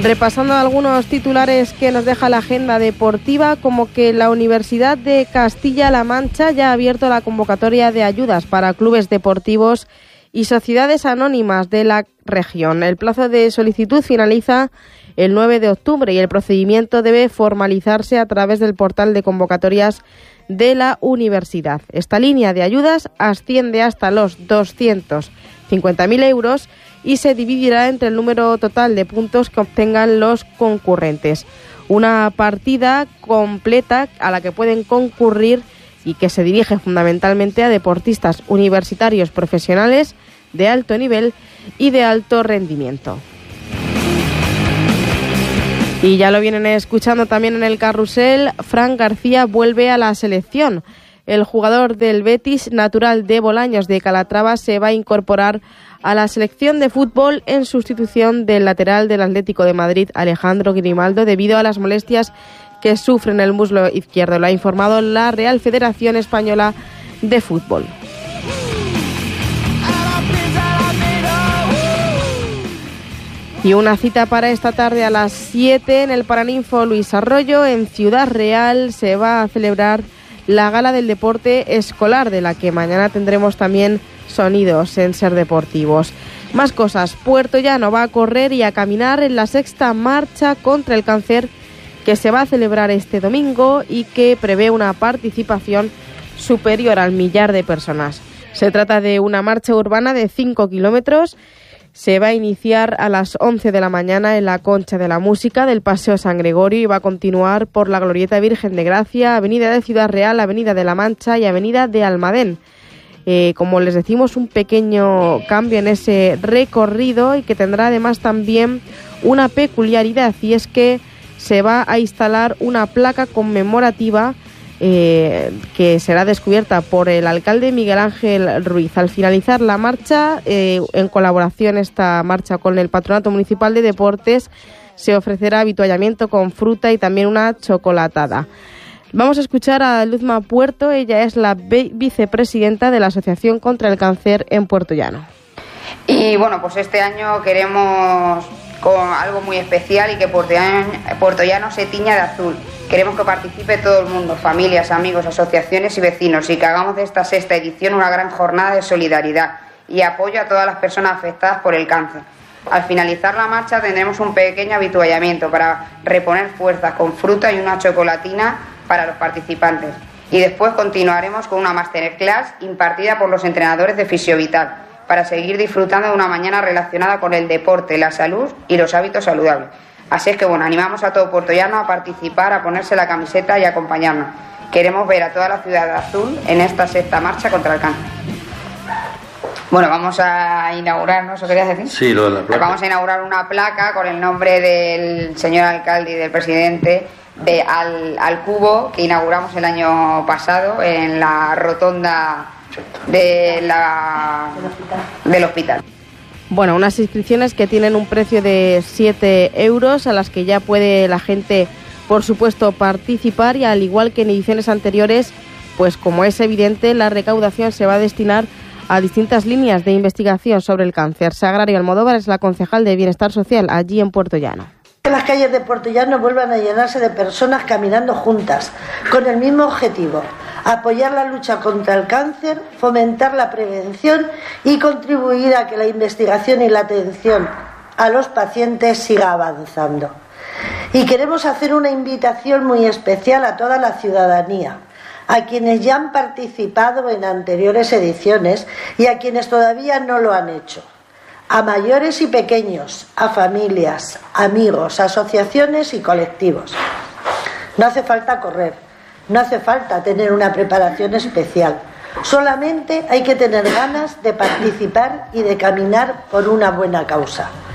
Repasando algunos titulares que nos deja la agenda deportiva, como que la Universidad de Castilla-La Mancha ya ha abierto la convocatoria de ayudas para clubes deportivos y sociedades anónimas de la región. El plazo de solicitud finaliza el 9 de octubre y el procedimiento debe formalizarse a través del portal de convocatorias de la universidad. Esta línea de ayudas asciende hasta los 250.000 euros y se dividirá entre el número total de puntos que obtengan los concurrentes. Una partida completa a la que pueden concurrir y que se dirige fundamentalmente a deportistas universitarios profesionales de alto nivel y de alto rendimiento. Y ya lo vienen escuchando también en el carrusel, Fran García vuelve a la selección. El jugador del Betis, natural de Bolaños de Calatrava, se va a incorporar a la selección de fútbol en sustitución del lateral del Atlético de Madrid, Alejandro Grimaldo, debido a las molestias que sufre en el muslo izquierdo. Lo ha informado la Real Federación Española de Fútbol. Y una cita para esta tarde a las 7 en el Paraninfo Luis Arroyo, en Ciudad Real, se va a celebrar la Gala del Deporte Escolar, de la que mañana tendremos también sonidos en Ser Deportivos. Más cosas, Puertollano va a correr y a caminar en la sexta marcha contra el cáncer que se va a celebrar este domingo y que prevé una participación superior al 1.000.000 de personas. Se trata de una marcha urbana de 5 kilómetros. Se va a iniciar a las 11 de la mañana en la Concha de la Música del Paseo San Gregorio y va a continuar por la Glorieta Virgen de Gracia, Avenida de Ciudad Real, Avenida de la Mancha y Avenida de Almadén. Como les decimos, un pequeño cambio en ese recorrido y que tendrá además también una peculiaridad, y es que se va a instalar una placa conmemorativa que será descubierta por el alcalde Miguel Ángel Ruiz. Al finalizar la marcha, en colaboración esta marcha con el Patronato Municipal de Deportes, se ofrecerá avituallamiento con fruta y también una chocolatada. Vamos a escuchar a Luzma Puerto, ella es la vicepresidenta de la Asociación contra el Cáncer en Puertollano. Y bueno, pues este año queremos con algo muy especial y que Puertollano se tiña de azul. Queremos que participe todo el mundo, familias, amigos, asociaciones y vecinos, y que hagamos de esta sexta edición una gran jornada de solidaridad y apoyo a todas las personas afectadas por el cáncer. Al finalizar la marcha tendremos un pequeño avituallamiento para reponer fuerzas con fruta y una chocolatina para los participantes. Y después continuaremos con una masterclass impartida por los entrenadores de Fisiovital para seguir disfrutando de una mañana relacionada con el deporte, la salud y los hábitos saludables. Así es que bueno, animamos a todo Puertollano a participar, a ponerse la camiseta y a acompañarnos. Queremos ver a toda la ciudad de azul en esta sexta marcha contra el cáncer. Bueno, vamos a inaugurar, ¿no? ¿Eso querías decir? Sí, lo de la placa. Vamos a inaugurar una placa con el nombre del señor alcalde y del presidente de al Cubo, que inauguramos el año pasado en la rotonda del hospital. Bueno, unas inscripciones que tienen un precio de 7 euros, a las que ya puede la gente, por supuesto, participar, y al igual que en ediciones anteriores, pues como es evidente, la recaudación se va a destinar a distintas líneas de investigación sobre el cáncer. Sagrario Almodóvar es la concejal de Bienestar Social allí en Puertollano. Que las calles de Puertollano vuelvan a llenarse de personas caminando juntas, con el mismo objetivo: apoyar la lucha contra el cáncer, fomentar la prevención y contribuir a que la investigación y la atención a los pacientes siga avanzando. Y queremos hacer una invitación muy especial a toda la ciudadanía, a quienes ya han participado en anteriores ediciones y a quienes todavía no lo han hecho, a mayores y pequeños, a familias, amigos, asociaciones y colectivos. No hace falta correr, no hace falta tener una preparación especial, solamente hay que tener ganas de participar y de caminar por una buena causa.